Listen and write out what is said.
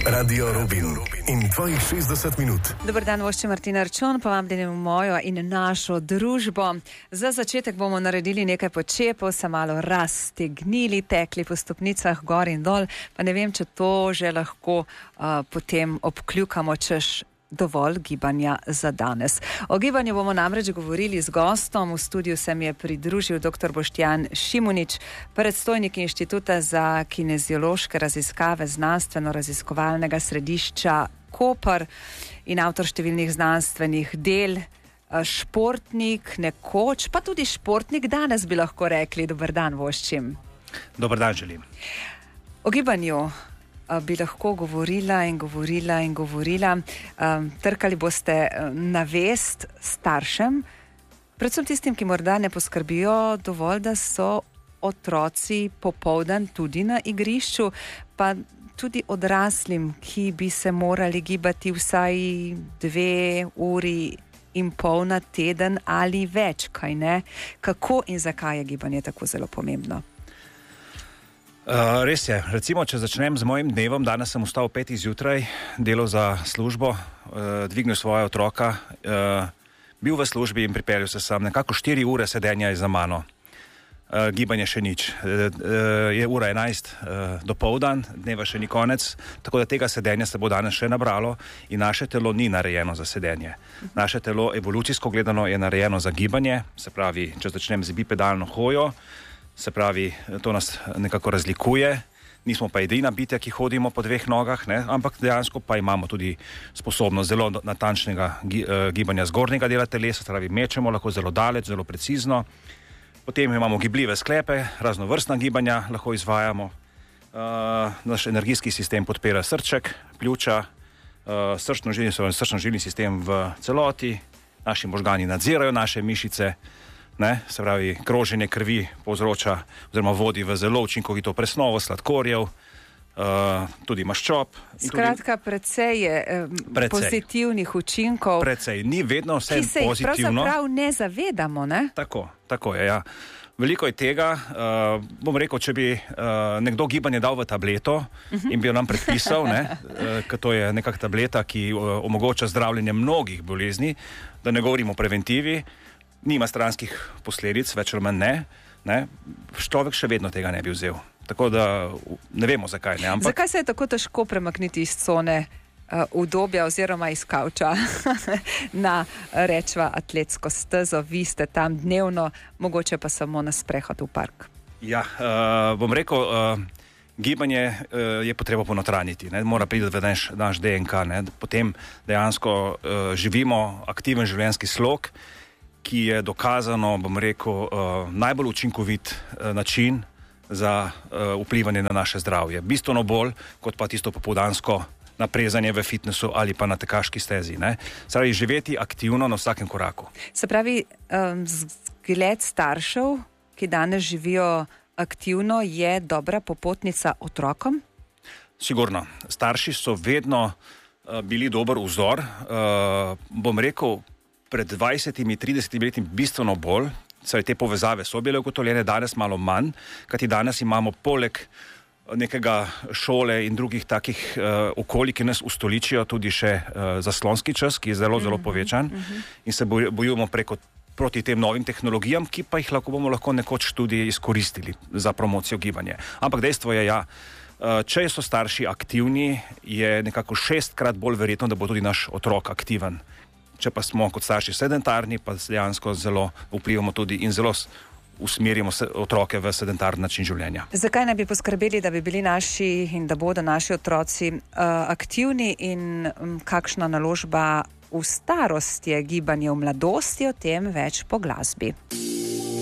Radio Rubin in tvojih 60 minut. Dobar dan, vošče Martina Arčon, povabljeni v mojo in našo družbo. Za začetek bomo naredili nekaj počepov, se malo raztegnili, tekli po stopnicah gor in dol, pa ne vem, če to že lahko potem obkljukamo, češ dovolj gibanja za danes. O gibanju bomo namreč govorili z gostom. V studiu se mi je pridružil dr. Boštjan Šimunič, predstojnik Inštituta za kineziološke raziskave znanstveno-raziskovalnega središča Koper in avtor številnih znanstvenih del, športnik nekoč, pa tudi športnik danes bi lahko rekli. Dobar dan, voščim. Dobar dan želim. O gibanju bi lahko govorila. Trkali boste na vest staršem, predvsem tistim, ki morda ne poskrbijo dovolj, da so otroci popoldan tudi na igrišču, pa tudi odraslim, ki bi se morali gibati vsaj 2 uri in pol na teden ali več, kaj ne? Kako in zakaj je gibanje tako zelo pomembno? Res je. Recimo, če začnem z mojim dnevom, danes sem vstal 5 zjutraj, delal za službo, dvignil svoja otroka, bil v službi in pripeljal se sem. Nekako 4 ure sedenja je za mano. Gibanje še nič. Je ura 11 dopoldan, dneva še ni konec, tako da tega sedenja se bo danes še nabralo in naše telo ni narejeno za sedenje. Naše telo evolucijsko gledano je narejeno za gibanje, se pravi, če začnem z bipedalno hojo, se pravi, to nas nekako razlikuje, nismo pa edina bitja, ki hodimo po 2 nogah, ne? Ampak dejansko pa imamo tudi sposobnost zelo natančnega gibanja zgornjega dela telesa, se pravi, mečemo lahko zelo daleč, zelo precizno. Potem imamo gibljive sklepe, raznovrstna gibanja lahko izvajamo. Naš energijski sistem podpira srček, pljuča, srčno-žilni sistem v celoti, naši možgani nadzirajo naše mišice, ne, se pravi, kroženje krvi povzroča oziroma vodi v zelo učinkovito presnovo sladkorjev, tudi maščob. Skratka, precej je pozitivnih učinkov. Precej, ni vedno vse pozitivno. Ki se jih pravzaprav ne zavedamo, ne? Tako je, ja. Veliko je tega, bom rekel, če bi nekdo gibanje dal v tableto in bi jo nam predpisal, ker to je nekak tableta, ki omogoča zdravljenje mnogih bolezni, da ne govorimo o preventivi, nima stranskih posledic, več ali manj ne, človek še vedno tega ne bi vzel. Tako da ne vemo, zakaj ne. Ampak zakaj se je tako težko premakniti iz cone udobja oziroma iz kavča na, rečva, atletsko stezo? Vi ste tam dnevno, mogoče pa samo na sprehod v park. Ja, bom rekel, gibanje je potreba ponotranjiti, mora priti v naš DNK, potem dejansko živimo aktiven življenjski slog, ki je dokazano, bom rekel, najbolj učinkovit način za vplivanje na naše zdravje. Bistveno bolj, kot pa tisto popoldansko naprezanje v fitnessu ali pa na tekaški stezi. Se pravi, živeti aktivno na vsakem koraku. Se pravi, zgled staršev, ki danes živijo aktivno, je dobra popotnica otrokom? Sigurno. Starši so vedno bili dober vzor. Bom rekel, pred 20-30 leti bistveno bolj, te povezave so bile ugotovljene, danes malo manj, kajti danes imamo poleg nekega šole in drugih takih okolij, ki nas ustoličijo, tudi še zaslonski čas, ki je zelo, zelo povečan in se bojujemo proti tem novim tehnologijam, ki pa jih bomo lahko nekoč tudi izkoristili za promocijo gibanja. Ampak dejstvo je, če so starši aktivni, je nekako 6-krat bolj verjetno, da bo tudi naš otrok aktiven. Če pa smo kot starši sedentarni, pa dejansko zelo vplivamo tudi in zelo usmerimo otroke v sedentarni način življenja. Zakaj ne bi poskrbeli, da bi bili naši in da bodo naši otroci aktivni in kakšna naložba v starost je gibanje v mladosti, o tem več po glasbi.